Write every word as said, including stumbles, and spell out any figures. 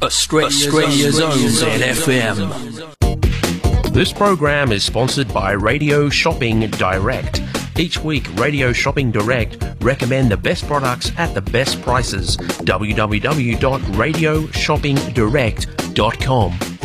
Australia's, Australia's own Z F M. This program is sponsored by Radio Shopping Direct. Each week, Radio Shopping Direct recommend the best products at the best prices. w w w dot radio shopping direct dot com.